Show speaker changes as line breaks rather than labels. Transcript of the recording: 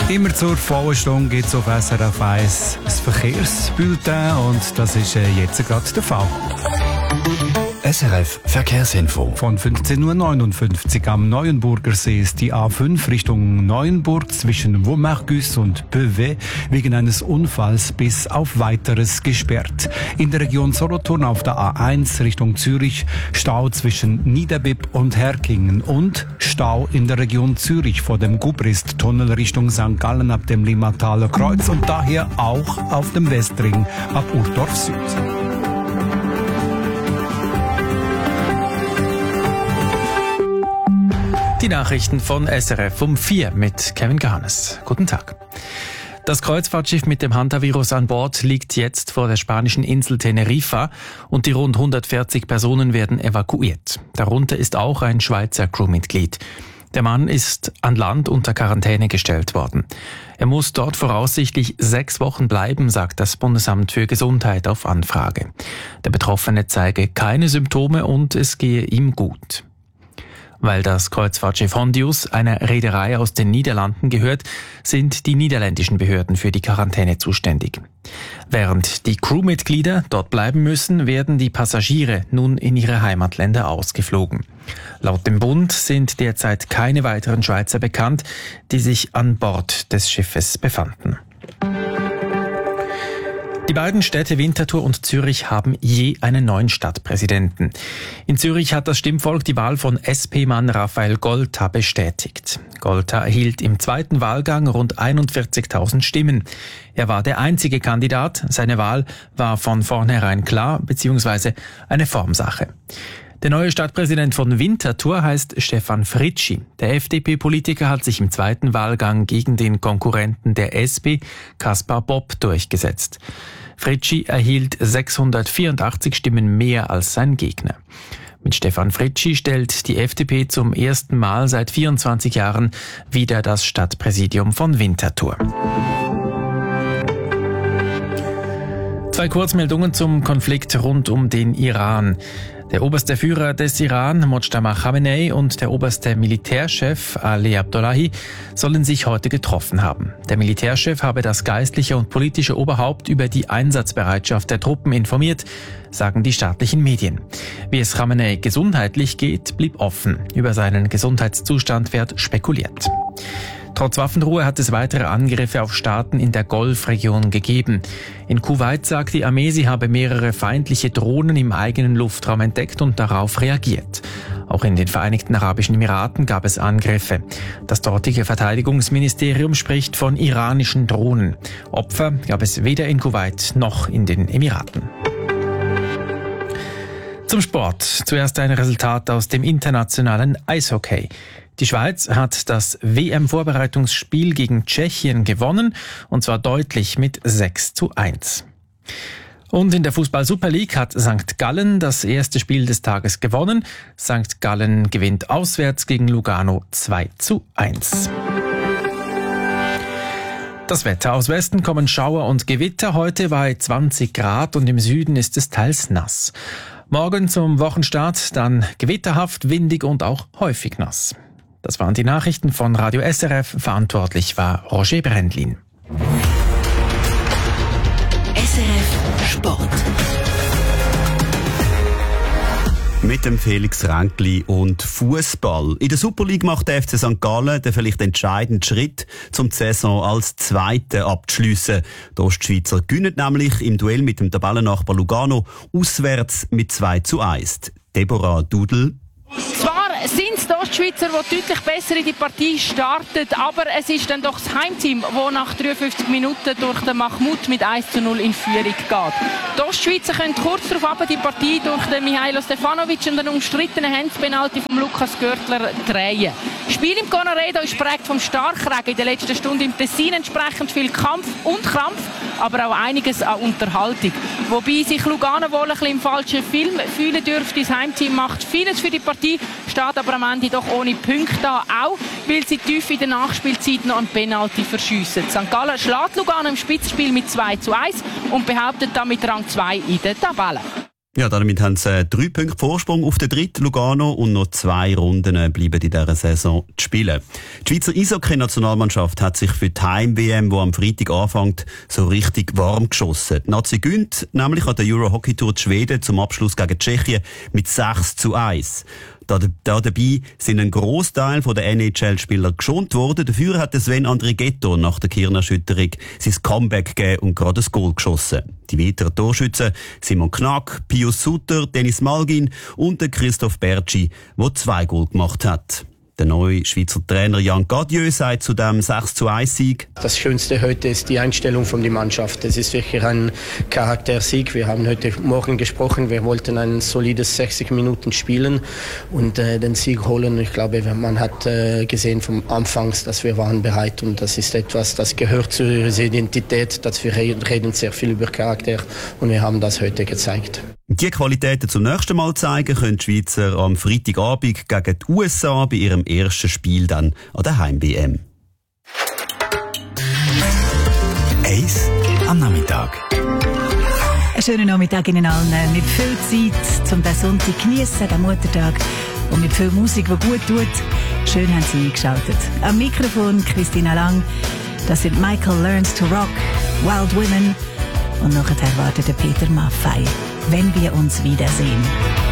Immer zur vollen Stunde gibt es auf SRF 1 das Verkehrsbulletin und das ist jetzt gerade der Fall.
SRF Verkehrsinfo.
Von 15.59 Uhr am Neuenburger See ist die A5 Richtung Neuenburg zwischen Vaumarcus und Beauvais wegen eines Unfalls bis auf Weiteres gesperrt. In der Region Solothurn auf der A1 Richtung Zürich Stau zwischen Niederbipp und Herkingen und Stau in der Region Zürich vor dem Gubrist-Tunnel Richtung St. Gallen ab dem Limmataler Kreuz und daher auch auf dem Westring ab Urdorf Süd.
Die Nachrichten von SRF um 4 mit Kevin Garnes. Guten Tag. Das Kreuzfahrtschiff mit dem Hantavirus an Bord liegt jetzt vor der spanischen Insel Teneriffa und die rund 140 Personen werden evakuiert. Darunter ist auch ein Schweizer Crewmitglied. Der Mann ist an Land unter Quarantäne gestellt worden. Er muss dort voraussichtlich 6 Wochen bleiben, sagt das Bundesamt für Gesundheit auf Anfrage. Der Betroffene zeige keine Symptome und es gehe ihm gut. Weil das Kreuzfahrtschiff Hondius einer Reederei aus den Niederlanden gehört, sind die niederländischen Behörden für die Quarantäne zuständig. Während die Crewmitglieder dort bleiben müssen, werden die Passagiere nun in ihre Heimatländer ausgeflogen. Laut dem Bund sind derzeit keine weiteren Schweizer bekannt, die sich an Bord des Schiffes befanden. Die beiden Städte Winterthur und Zürich haben je einen neuen Stadtpräsidenten. In Zürich hat das Stimmvolk die Wahl von SP-Mann Raphael Golta bestätigt. Golta erhielt im zweiten Wahlgang rund 41.000 Stimmen. Er war der einzige Kandidat. Seine Wahl war von vornherein klar bzw. eine Formsache. Der neue Stadtpräsident von Winterthur heißt Stefan Fritschi. Der FDP-Politiker hat sich im zweiten Wahlgang gegen den Konkurrenten der SP, Kaspar Bob, durchgesetzt. Fritschi erhielt 684 Stimmen mehr als sein Gegner. Mit Stefan Fritschi stellt die FDP zum ersten Mal seit 24 Jahren wieder das Stadtpräsidium von Winterthur. 2 Kurzmeldungen zum Konflikt rund um den Iran. Der oberste Führer des Iran, Mojtaba Khamenei, und der oberste Militärchef, Ali Abdullahi, sollen sich heute getroffen haben. Der Militärchef habe das geistliche und politische Oberhaupt über die Einsatzbereitschaft der Truppen informiert, sagen die staatlichen Medien. Wie es Khamenei gesundheitlich geht, blieb offen. Über seinen Gesundheitszustand wird spekuliert. Trotz Waffenruhe hat es weitere Angriffe auf Staaten in der Golfregion gegeben. In Kuwait sagt die Armee, sie habe mehrere feindliche Drohnen im eigenen Luftraum entdeckt und darauf reagiert. Auch in den Vereinigten Arabischen Emiraten gab es Angriffe. Das dortige Verteidigungsministerium spricht von iranischen Drohnen. Opfer gab es weder in Kuwait noch in den Emiraten. Zum Sport. Zuerst ein Resultat aus dem internationalen Eishockey. Die Schweiz hat das WM-Vorbereitungsspiel gegen Tschechien gewonnen, und zwar deutlich mit 6:1. Und in der Fußball-Super League hat St. Gallen das erste Spiel des Tages gewonnen. St. Gallen gewinnt auswärts gegen Lugano 2:1. Das Wetter. Aus Westen kommen Schauer und Gewitter. Heute bei 20 Grad und im Süden ist es teils nass. Morgen zum Wochenstart dann gewitterhaft, windig und auch häufig nass. Das waren die Nachrichten von Radio SRF. Verantwortlich war Roger Brendlin.
SRF Sport.
Mit dem Felix Ränkli und Fußball. In der Super League macht der FC St. Gallen den vielleicht entscheidenden Schritt, um die Saison als Zweiter abzuschliessen. Die Ostschweizer gewinnen nämlich im Duell mit dem Tabellennachbar Lugano auswärts mit 2:1. Deborah Dudel.
Zwar sind es die Ostschweizer, die deutlich besser in die Partie starten, aber es ist dann doch das Heimteam, das nach 53 Minuten durch den Mahmoud mit 1:0 in Führung geht. Die Ostschweizer können kurz darauf die Partie durch den Mihailo Stefanovic und den umstrittenen Handspenalty von Lukas Görtler drehen. Das Spiel im Conaredo ist geprägt vom Starkregen in der letzten Stunde im Tessin, entsprechend viel Kampf und Krampf, aber auch einiges an Unterhaltung. Wobei sich Lugano wohl ein bisschen im falschen Film fühlen dürfte. Das Heimteam macht vieles für die Partie, steht aber am Ende doch ohne Punkte da, auch weil sie tief in der Nachspielzeit noch einen Penalty verschiessen. St. Gallen schlägt Lugano im Spitzenspiel mit 2:1 und behauptet damit Rang 2 in der Tabelle.
Ja, damit haben sie 3 Punkte Vorsprung auf den dritten Lugano und noch 2 Runden bleiben in dieser Saison zu spielen. Die Schweizer Eishockey-Nationalmannschaft hat sich für die Heim-WM, die am Freitag anfängt, so richtig warm geschossen. Die Nazi gönnt nämlich an der Euro-Hockey-Tour die Schweden zum Abschluss gegen Tschechien mit 6:1. Dabei sind ein Grossteil der NHL-Spieler geschont worden. Dafür hat Sven Andrighetto nach der Kirnerschütterung sein Comeback gegeben und gerade ein Goal geschossen. Die weiteren Torschützen Simon Knack, Pius Sutter, Dennis Malgin und der Christoph Bertschi, der 2 Goal gemacht hat. Der neue Schweizer Trainer Jan Gadieu sagt zu dem 6:1-Sieg:
Das Schönste heute ist die Einstellung von der Mannschaft. Es ist wirklich ein Charaktersieg. Wir haben heute Morgen gesprochen, wir wollten ein solides 60 Minuten spielen und den Sieg holen. Ich glaube, man hat gesehen vom Anfang, dass wir waren bereit, und das ist etwas, das gehört zu unserer Identität, dass wir reden sehr viel über Charakter, und wir haben das heute gezeigt.
Die Qualitäten zum nächsten Mal zeigen können die Schweizer am Freitagabend gegen die USA bei ihrem ersten Spiel dann an der Heim-WM.
Eis am Nachmittag.
Einen schönen Nachmittag Ihnen allen. Mit viel Zeit, um den Sonntag zu geniessen, den Muttertag, und mit viel Musik, die gut tut. Schön haben Sie eingeschaltet. Am Mikrofon Christina Lang. Das sind Michael Learns to Rock, Wild Women, und nachher wartet Peter Maffay. Wenn wir uns wiedersehen.